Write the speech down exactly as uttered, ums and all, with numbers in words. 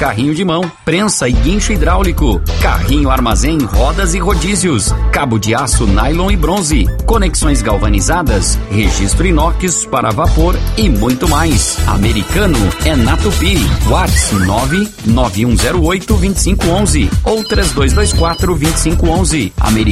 carrinho de mão, prensa e guincho hidráulico, carrinho armazém, rodas e rodízios, cabo de aço, nylon e bronze, conexões galvanizadas, registro inox para vapor e muito mais. Americano é na Tupi. WhatsApp nove nove um zero oito dois cinco um um ou três dois dois quatro dois cinco um um. Americano